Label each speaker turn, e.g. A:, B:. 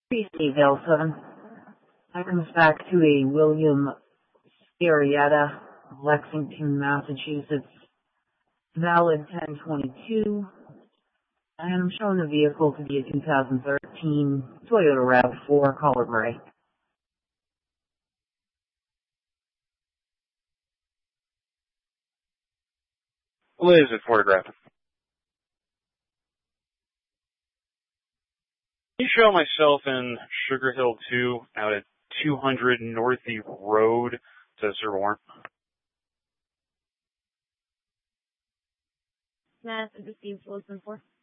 A: Steve L7. That comes back to a William Scarietta, Lexington, Massachusetts, valid 1022. And I'm showing the vehicle to be a 2013 Toyota RAV4 color gray.
B: What is it photographing? Can you show myself in Sugar Hill 2 out at 200 Northie Road to serve a warrant?
C: Mass received Wilson 4.